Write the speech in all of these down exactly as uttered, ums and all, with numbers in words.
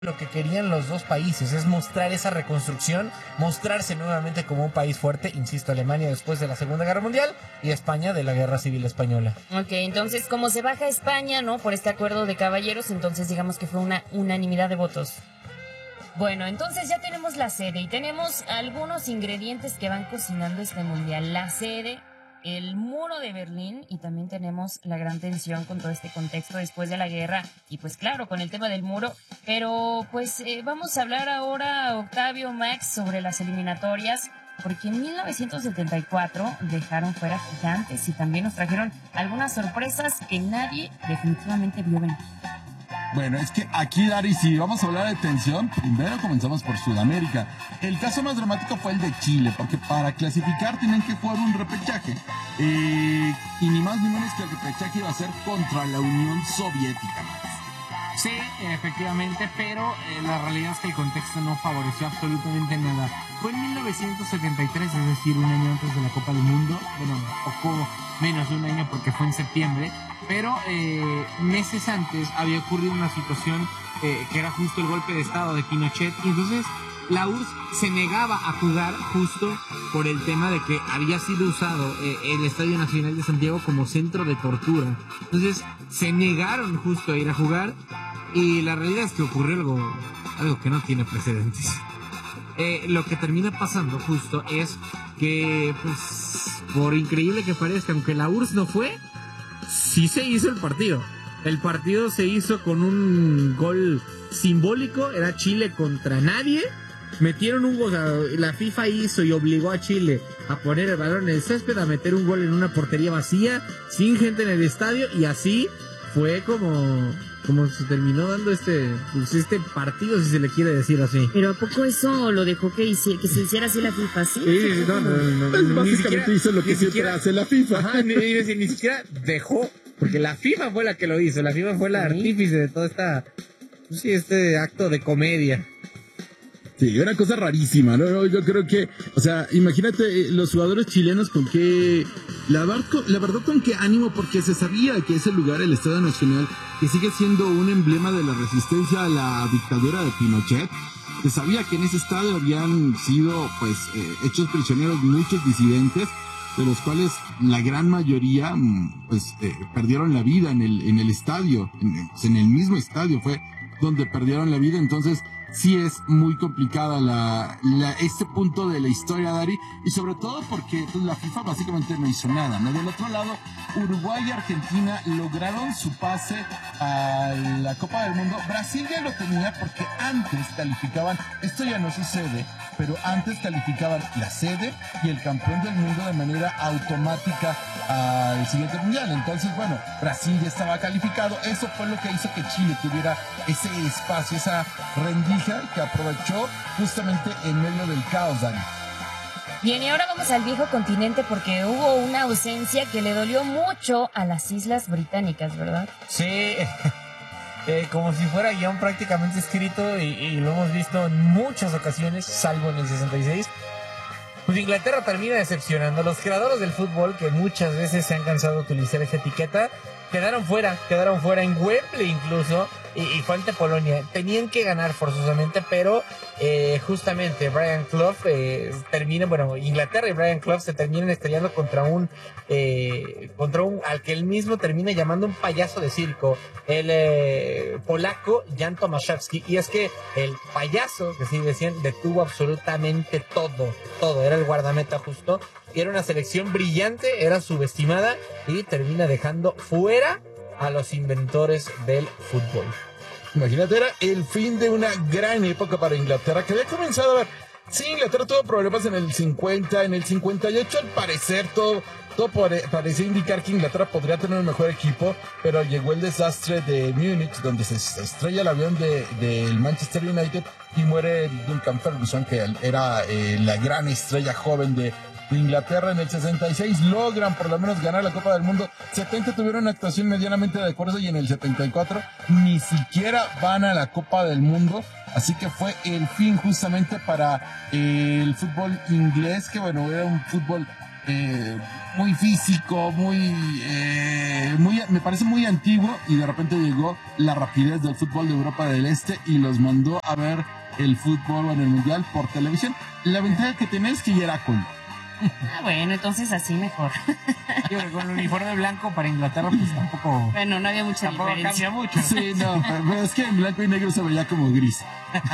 lo que querían los dos países, es mostrar esa reconstrucción, mostrarse nuevamente como un país fuerte, insisto, Alemania después de la Segunda Guerra Mundial y España de la Guerra Civil Española. Ok, entonces como se baja España, ¿no? Por este acuerdo de caballeros, entonces digamos que fue una unanimidad de votos. Bueno, entonces ya tenemos la sede y tenemos algunos ingredientes que van cocinando este mundial. La sede, el muro de Berlín, y también tenemos la gran tensión con todo este contexto después de la guerra y pues claro, con el tema del muro. Pero pues eh, vamos a hablar ahora, Octavio, Max, sobre las eliminatorias, porque en mil novecientos setenta y cuatro dejaron fuera Gigantes y también nos trajeron algunas sorpresas que nadie definitivamente vio venir. Bueno, es que aquí, Dari, si vamos a hablar de tensión, primero comenzamos por Sudamérica. El caso más dramático fue el de Chile, porque para clasificar tienen que jugar un repechaje. Eh, y ni más ni menos que el repechaje iba a ser contra la Unión Soviética. Sí, efectivamente, pero eh, la realidad es que el contexto no favoreció absolutamente nada. Fue en mil novecientos setenta y tres, es decir, un año antes de la Copa del Mundo. Bueno, poco menos de un año porque fue en septiembre. Pero eh, meses antes había ocurrido una situación eh, que era justo el golpe de estado de Pinochet. Y entonces la U R S S se negaba a jugar justo por el tema de que había sido usado eh, el Estadio Nacional de Santiago como centro de tortura. Entonces se negaron justo a ir a jugar. Y la realidad es que ocurrió algo, algo que no tiene precedentes. Eh, lo que termina pasando justo es que, pues, por increíble que parezca, aunque la U R S S no fue, sí se hizo el partido. El partido se hizo con un gol simbólico, era Chile contra nadie. Metieron un gol, o sea, la FIFA hizo y obligó a Chile a poner el balón en el césped, a meter un gol en una portería vacía, sin gente en el estadio, y así fue como... como se terminó dando este pues este partido, si se le quiere decir así. Pero ¿a poco eso lo dejó que, hice, que se hiciera así la FIFA? Sí, sí, sí, no, no, no, Pues ni básicamente siquiera, hizo lo que siempre siquiera, hace la FIFA. Ajá, ni, ni, ni siquiera dejó, porque la FIFA fue la que lo hizo, la FIFA fue la ¿Sí? artífice de todo esta, pues sí, este acto de comedia. Sí, una cosa rarísima, ¿no? Yo creo que, o sea, imagínate los jugadores chilenos con qué, la, verdad, la verdad con qué ánimo, porque se sabía que ese lugar, el Estadio Nacional, que sigue siendo un emblema de la resistencia a la dictadura de Pinochet, se sabía que en ese estadio habían sido, pues, eh, hechos prisioneros muchos disidentes, de los cuales la gran mayoría, pues, eh, perdieron la vida en el, en el estadio, en, en el mismo estadio fue donde perdieron la vida. Entonces sí es muy complicada la, la este punto de la historia, Dari, y sobre todo porque pues, la FIFA básicamente no hizo nada, ¿no? Del otro lado, Uruguay y Argentina lograron su pase a la Copa del Mundo. Brasil ya lo tenía porque antes calificaban, esto ya no sucede, pero antes calificaban la sede y el campeón del mundo de manera automática al siguiente mundial. Entonces, bueno, Brasil ya estaba calificado. Eso fue lo que hizo que Chile tuviera ese espacio, esa rendija que aprovechó justamente en medio del caos, Dani. Bien, y ahora vamos al viejo continente porque hubo una ausencia que le dolió mucho a las Islas Británicas, ¿verdad? Sí, eh, como si fuera guión prácticamente escrito y, y lo hemos visto en muchas ocasiones, salvo en el sesenta y seis. Pues Inglaterra termina decepcionando. Los creadores del fútbol, que muchas veces se han cansado de utilizar esa etiqueta, quedaron fuera, quedaron fuera en Wembley incluso, y, y fue ante Polonia. Tenían que ganar forzosamente, pero eh, justamente Brian Clough eh, termina, bueno, Inglaterra y Brian Clough se terminan estrellando contra un, eh, contra un, al que él mismo termina llamando un payaso de circo, el eh, polaco Jan Tomaszewski. Y es que el payaso, que sí decían, detuvo absolutamente todo, todo, era el guardameta justo. Y era una selección brillante, era subestimada y termina dejando fuera a los inventores del fútbol. Imagínate, era el fin de una gran época para Inglaterra, que había comenzado a ver. Sí, Inglaterra tuvo problemas en el cincuenta, en el cincuenta y ocho al parecer todo, todo pare, parecía indicar que Inglaterra podría tener un mejor equipo, pero llegó el desastre de Múnich, donde se estrella el avión del de, de Manchester United y muere Duncan Ferguson, que era eh, la gran estrella joven de de Inglaterra. En el sesenta y seis logran por lo menos ganar la Copa del Mundo. setenta tuvieron una actuación medianamente de acuerdo y en el setenta y cuatro ni siquiera van a la Copa del Mundo. Así que fue el fin justamente para el fútbol inglés, que bueno, era un fútbol eh, muy físico, muy, eh, muy, me parece muy antiguo, y de repente llegó la rapidez del fútbol de Europa del Este y los mandó a ver el fútbol en el Mundial por televisión. La ventaja que tenía es que ya era cool. Ah, bueno, entonces así mejor. Yo, con el uniforme blanco para Inglaterra, pues tampoco. Bueno, no había mucha Tampoco diferencia. cambia mucho. Sí, no, pero, pero es que en blanco y negro se veía como gris.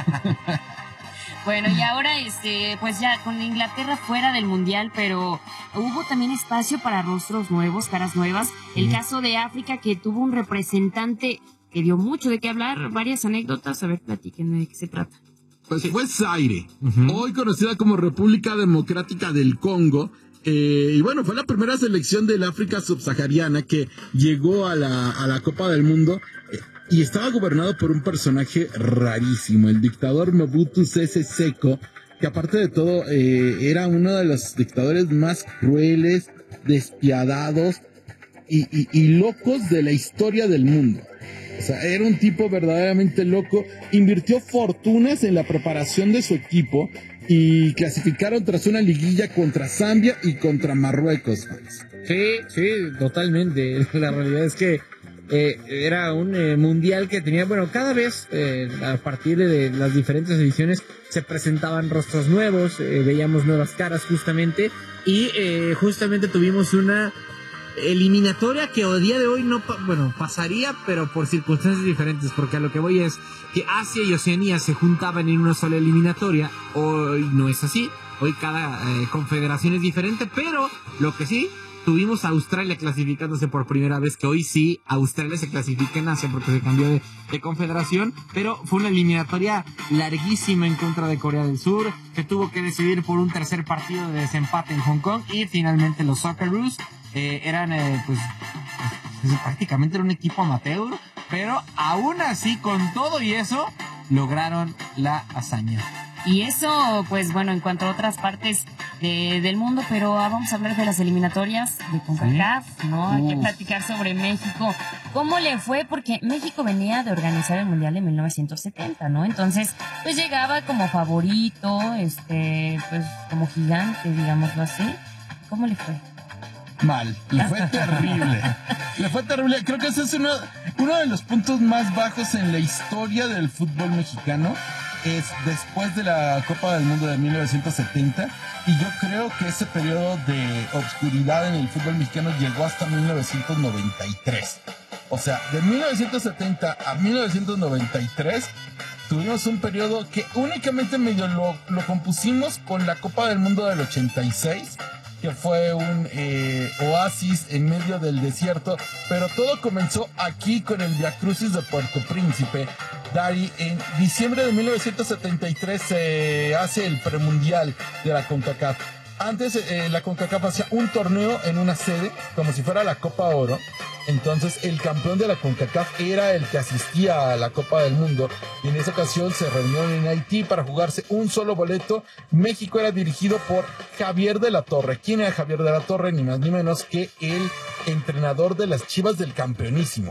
Bueno, y ahora, este, pues ya con Inglaterra fuera del Mundial, pero hubo también espacio para rostros nuevos, caras nuevas. El caso de África, que tuvo un representante que dio mucho de qué hablar, varias anécdotas. A ver, platíquenme de qué se trata. Pues fue Zaire, uh-huh. hoy conocida como República Democrática del Congo. Eh, y bueno, fue la primera selección del África subsahariana que llegó a la, a la Copa del Mundo. Eh, Y estaba gobernado por un personaje rarísimo, el dictador Mobutu Sese Seko, que aparte de todo eh, era uno de los dictadores más crueles, despiadados y, y, y locos de la historia del mundo. O sea, era un tipo verdaderamente loco. Invirtió fortunas en la preparación de su equipo y clasificaron tras una liguilla contra Zambia y contra Marruecos. Sí, sí, totalmente. La realidad es que Eh, era un eh, mundial que tenía, bueno, cada vez eh, a partir de las diferentes ediciones se presentaban rostros nuevos, eh, veíamos nuevas caras justamente, y eh, justamente tuvimos una eliminatoria que a día de hoy no, pa- bueno, pasaría, pero por circunstancias diferentes, porque a lo que voy es que Asia y Oceanía se juntaban en una sola eliminatoria. Hoy no es así, hoy cada eh, confederación es diferente, pero lo que sí, tuvimos a Australia clasificándose por primera vez, que hoy sí, Australia se clasifica en Asia porque se cambió de, de confederación, pero fue una eliminatoria larguísima en contra de Corea del Sur, que tuvo que decidir por un tercer partido de desempate en Hong Kong, y finalmente los Socceroos eh, eran, eh, pues, pues, prácticamente era un equipo amateur, pero aún así, con todo y eso, lograron la hazaña. Y eso, pues bueno, en cuanto a otras partes de, del mundo, pero ah, vamos a hablar de las eliminatorias de CONCACAF, ¿Sí? ¿no? Hay que platicar sobre México. ¿Cómo le fue? Porque México venía de organizar el Mundial en mil novecientos setenta, ¿no? Entonces, pues llegaba como favorito, este, pues como gigante, digámoslo así. ¿Cómo le fue? Mal, le fue terrible. Le fue terrible. Creo que ese es uno, uno de los puntos más bajos en la historia del fútbol mexicano. Es después de la Copa del Mundo de mil novecientos setenta, y yo creo que ese periodo de obscuridad en el fútbol mexicano llegó hasta mil novecientos noventa y tres. O sea, de mil novecientos setenta a mil novecientos noventa y tres tuvimos un periodo que únicamente medio lo, lo compusimos con la Copa del Mundo del ochenta y seis, que fue un eh, oasis en medio del desierto, pero todo comenzó aquí con el Viacrucis de Puerto Príncipe. Dari, en diciembre de mil novecientos setenta y tres se hace el premundial de la CONCACAF. Antes eh, la CONCACAF hacía un torneo en una sede, como si fuera la Copa Oro. Entonces el campeón de la CONCACAF era el que asistía a la Copa del Mundo, y en esa ocasión se reunieron en Haití para jugarse un solo boleto. México era dirigido por Javier de la Torre. ¿Quién era Javier de la Torre? Ni más ni menos que el entrenador de las Chivas del Campeonísimo.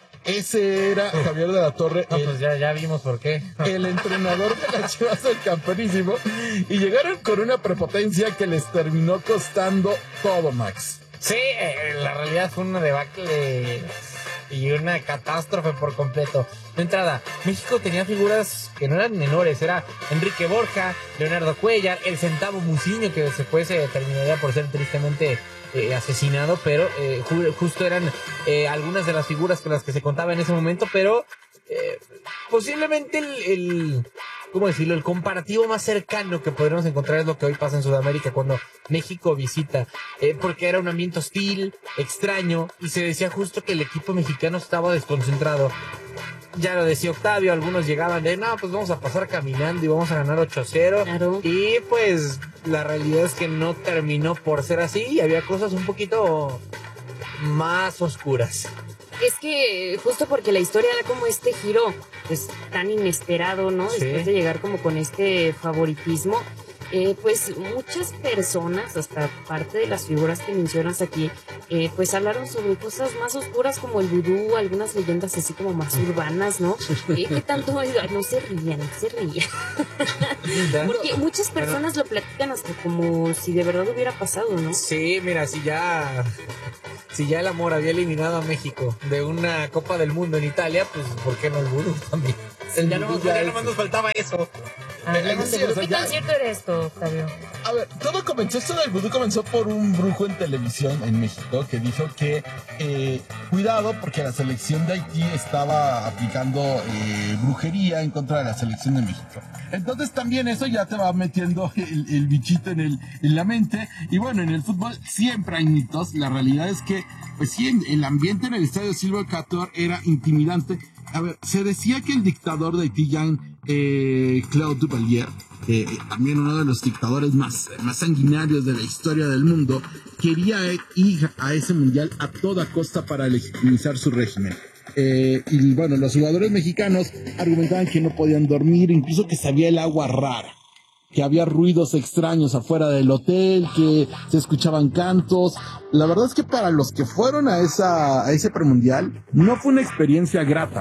Ese era uh, Javier de la Torre. No, el, pues ya, ya vimos por qué. El entrenador de las Chivas del Campeonísimo. Y llegaron con una prepotencia que les terminó costando todo, Max. Sí, eh, la realidad fue una debacle y una catástrofe por completo. De entrada, México tenía figuras que no eran menores. Era Enrique Borja, Leonardo Cuellar, el Centavo Muciño, que después se terminaría por ser tristemente eh, asesinado, pero eh, ju- justo eran eh, algunas de las figuras con las que se contaba en ese momento, pero eh, posiblemente el... el ¿cómo decirlo? El comparativo más cercano que podríamos encontrar es lo que hoy pasa en Sudamérica cuando México visita, eh, porque era un ambiente hostil, extraño, y se decía justo que el equipo mexicano estaba desconcentrado. Ya lo decía Octavio, algunos llegaban de, no, pues vamos a pasar caminando y vamos a ganar ocho cero. Claro. Y pues la realidad es que no terminó por ser así, y había cosas un poquito más oscuras. Es que justo porque la historia da como este giro pues tan inesperado, ¿no? Sí. Después de llegar como con este favoritismo. eh, pues muchas personas, hasta parte de las figuras que mencionas aquí, eh, pues hablaron sobre cosas más oscuras como el vudú, algunas leyendas así como más urbanas, ¿no? Eh, ¿Qué tanto? Ay, no se rían, no se rían. Porque muchas personas lo platican hasta como si de verdad hubiera pasado, ¿no? Sí, mira, si ya... Si ya el amor había eliminado a México de una Copa del Mundo en Italia, pues ¿por qué no el vudú también? El ya, no, ya nomás nos faltaba eso. Ah, Eh, sí, o sea, ¿Qué ya- tan cierto era esto, Octavio? A ver, todo comenzó, esto del vudú comenzó por un brujo en televisión en México que dijo que eh, cuidado porque la selección de Haití estaba aplicando eh, brujería en contra de la selección de México. Entonces también eso ya te va metiendo el, el bichito en, el, en la mente. Y bueno, en el fútbol siempre hay mitos. La realidad es que, pues sí, en- el ambiente en el estadio Silva Cator era intimidante. A ver, se decía que el dictador de Haití, Jean eh, Claude Duvalier, eh, también uno de los dictadores más, más sanguinarios de la historia del mundo, quería ir a ese mundial a toda costa para legitimizar su régimen. Eh, y bueno, los jugadores mexicanos argumentaban que no podían dormir, incluso que sabía el agua rara, que había ruidos extraños afuera del hotel, que se escuchaban cantos. La verdad es que para los que fueron a esa a ese premundial, no fue una experiencia grata.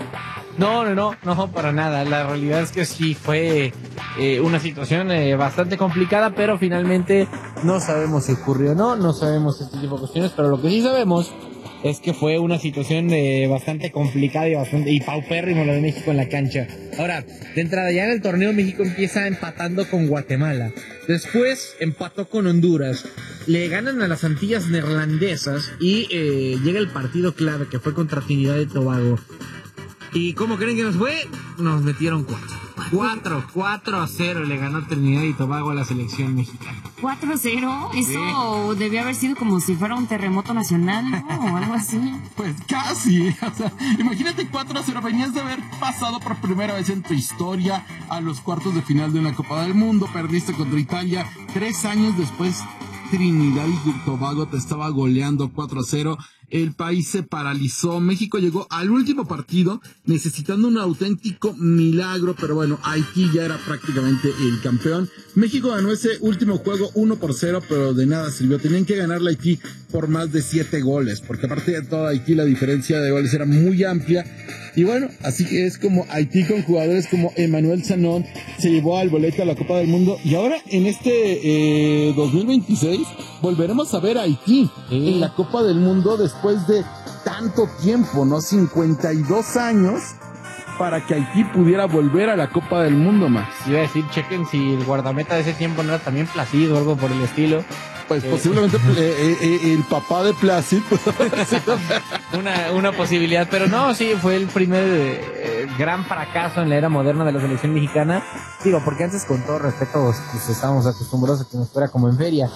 No, no, no, no, para nada. La realidad es que sí fue eh, una situación eh, bastante complicada, pero finalmente no sabemos si ocurrió o no, no sabemos este tipo de cuestiones, pero lo que sí sabemos es que fue una situación eh, bastante complicada y bastante y paupérrimo lo de México en la cancha. Ahora, de entrada ya en el torneo México empieza empatando con Guatemala, después empató con Honduras, le ganan a las Antillas Neerlandesas y eh, llega el partido clave que fue contra Trinidad y Tobago. ¿Y cómo creen que nos fue? Nos metieron cuatro. Cuatro, cuatro a cero le ganó Trinidad y Tobago a la selección mexicana. cuatro a cero, eso debió haber sido como si fuera un terremoto nacional, ¿no? O algo así. Pues casi, o sea, imagínate cuatro a cero, venías de haber pasado por primera vez en tu historia a los cuartos de final de una Copa del Mundo, perdiste contra Italia, tres años después Trinidad y Tobago te estaba goleando cuatro a cero, el país se paralizó, México llegó al último partido necesitando un auténtico milagro, pero bueno, Haití ya era prácticamente el campeón. México ganó ese último juego uno por cero, pero de nada sirvió, tenían que ganarle a Haití por más de siete goles, porque aparte de todo Haití la diferencia de goles era muy amplia. Y bueno, así que es como Haití con jugadores como Emmanuel Sanón se llevó al boleto a la Copa del Mundo. Y ahora en este eh, dos mil veintiséis volveremos a ver a Haití Sí. en la Copa del Mundo después de tanto tiempo, ¿no? cincuenta y dos años para que Haití pudiera volver a la Copa del Mundo, más. Iba a decir, chequen si el guardameta de ese tiempo no era también Placido o algo por el estilo. Pues Eh. posiblemente eh, eh, el papá de Placid. Una, una posibilidad, pero no, sí, fue el primer eh, gran fracaso en la era moderna de la selección mexicana. Digo, porque antes, con todo respeto, pues, estábamos acostumbrados a que nos fuera como en feria.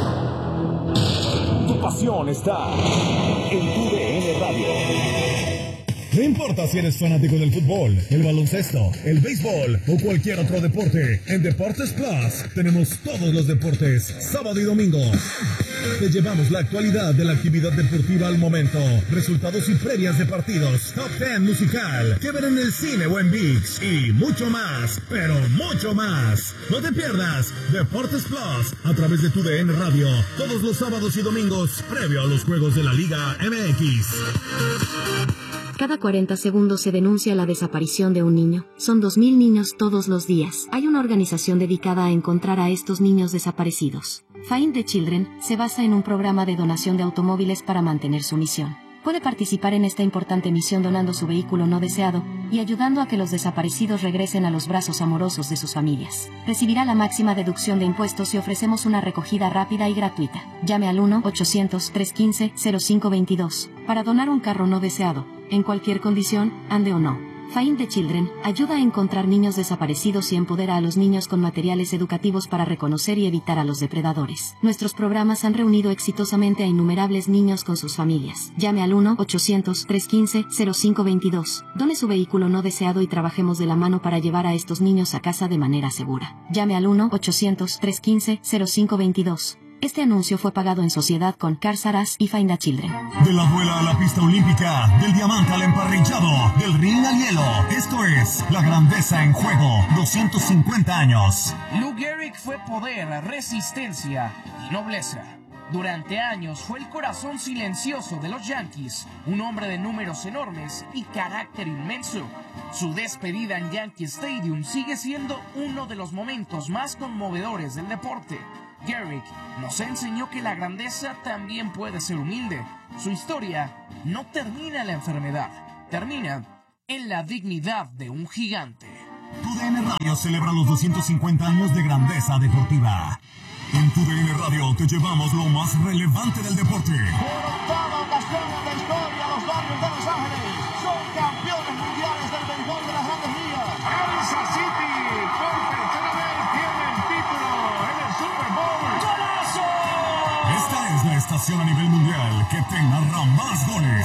Tu pasión está en tu D N Radio. No importa si eres fanático del fútbol, el baloncesto, el béisbol o cualquier otro deporte, en Deportes Plus tenemos todos los deportes, sábado y domingo. Te llevamos la actualidad de la actividad deportiva al momento, resultados y previas de partidos, top ten musical, que ver en el cine o en ViX y mucho más, pero mucho más. No te pierdas Deportes Plus a través de tu D N Radio, todos los sábados y domingos, previo a los juegos de la Liga M X. Cada cuarenta segundos se denuncia la desaparición de un niño. Son dos mil niños todos los días. Hay una organización dedicada a encontrar a estos niños desaparecidos. Find the Children se basa en un programa de donación de automóviles para mantener su misión. Puede participar en esta importante misión donando su vehículo no deseado y ayudando a que los desaparecidos regresen a los brazos amorosos de sus familias. Recibirá la máxima deducción de impuestos y ofrecemos una recogida rápida y gratuita. Llame al uno ochocientos, trescientos quince, cero cinco veintidós para donar un carro no deseado, en cualquier condición, ande o no. Find the Children ayuda a encontrar niños desaparecidos y empodera a los niños con materiales educativos para reconocer y evitar a los depredadores. Nuestros programas han reunido exitosamente a innumerables niños con sus familias. Llame al uno ochocientos, trescientos quince, cero cinco veintidós. Done su vehículo no deseado y trabajemos de la mano para llevar a estos niños a casa de manera segura. Llame al uno ochocientos, trescientos quince, cero cinco veintidós. Este anuncio fue pagado en sociedad con Carsaras y Find a Children. De la duela a la pista olímpica, del diamante al emparrillado, del ring al hielo. Esto es La Grandeza en Juego, doscientos cincuenta años. Lou Gehrig fue poder, resistencia y nobleza. Durante años fue el corazón silencioso de los Yankees, un hombre de números enormes y carácter inmenso. Su despedida en Yankee Stadium sigue siendo uno de los momentos más conmovedores del deporte. Gehrig nos enseñó que la grandeza también puede ser humilde. Su historia no termina en la enfermedad, termina en la dignidad de un gigante. Tu D N Radio celebra los doscientos cincuenta años de grandeza deportiva. En Tu D N Radio te llevamos lo más relevante del deporte. Por octava ocasión en la historia, los Dodgers de Los Ángeles son campeones mundiales del béisbol de las Grandes Ligas. Kansas City por tercera vez tiene el título en el Super Bowl. ¡Golazo! Esta es la estación a nivel mundial que te narra más goles.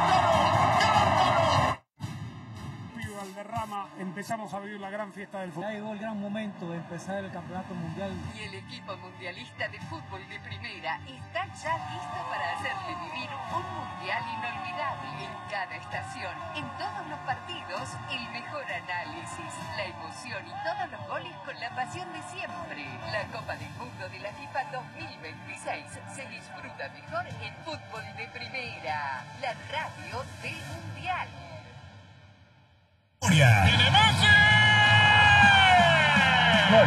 Empezamos a vivir la gran fiesta del fútbol. Ya llegó el gran momento de empezar el campeonato mundial. Y el equipo mundialista de fútbol de primera está ya listo para hacerle vivir un mundial inolvidable en cada estación. En todos los partidos, el mejor análisis, la emoción y todos los goles con la pasión de siempre. La Copa del Mundo de la FIFA dos mil veintiséis se disfruta mejor en fútbol de primera. La radio del mundial. ¡Tiene Messi! ¡Gol!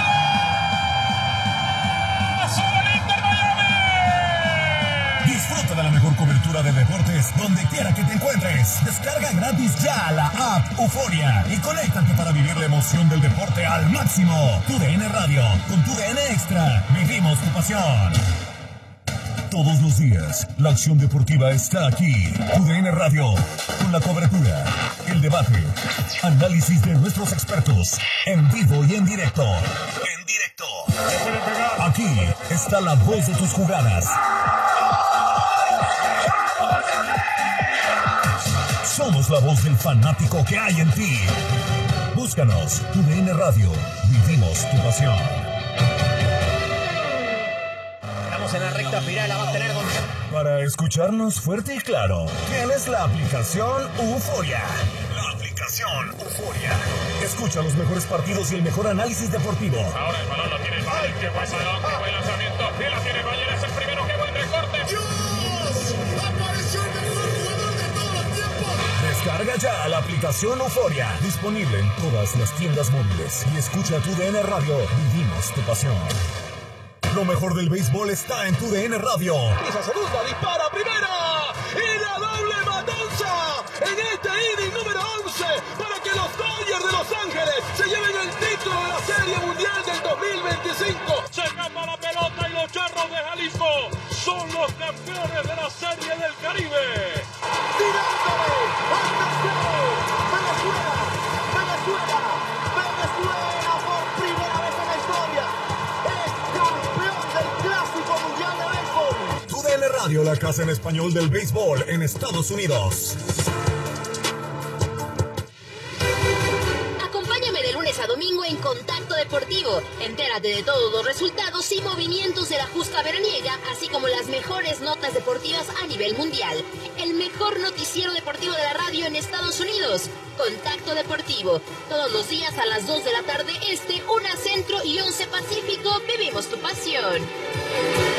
¡Golazo del Inter Miami! Disfruta de la mejor cobertura de deportes donde quiera que te encuentres. Descarga gratis ya la app Euforia y conéctate para vivir la emoción del deporte al máximo. Tu D N Radio, con Tu D N Extra, vivimos tu pasión. Todos los días, la acción deportiva está aquí. Tu D N Radio, con la cobertura, el debate, análisis de nuestros expertos, en vivo y en directo. En directo. Aquí está la voz de tus jugadas. Somos la voz del fanático que hay en ti. Búscanos, Tu D N Radio, vivimos tu pasión. En la recta final la va a tener Gonzalo. Para escucharnos fuerte y claro, tienes la aplicación Euforia. La aplicación Euforia. Escucha los mejores partidos y el mejor análisis deportivo. Ahora el balón lo tiene Valle, que buen balón, que buen lanzamiento. Y la tiene Valle, es el primero, que buen recorte. ¡Dios! ¡Apareció el mejor jugador de todos los tiempos! Descarga ya la aplicación Euforia. Disponible en todas las tiendas móviles. Y escucha Tu D N Radio. Vivimos tu pasión. Lo mejor del béisbol está en Tu D N Radio. Esa segunda dispara primera y la doble matanza en este inning número once para que los Dodgers de Los Ángeles se lleven el título de la Serie Mundial del dos mil veinticinco. Se escapa la pelota y los Charros de Jalisco son los campeones de la Serie del Caribe. Tirándole al tercero. Venezuela, Venezuela, Venezuela por primera vez en la historia. Tu D N Radio, la casa en español del béisbol en Estados Unidos. Acompáñame de lunes a domingo en Contacto Deportivo. Entérate de todos los resultados y movimientos de la justa veraniega, así como las mejores notas deportivas a nivel mundial. El mejor noticiero deportivo de la radio en Estados Unidos. Contacto Deportivo. Todos los días a las dos de la tarde este, una centro y once pacífico. Vivimos tu pasión.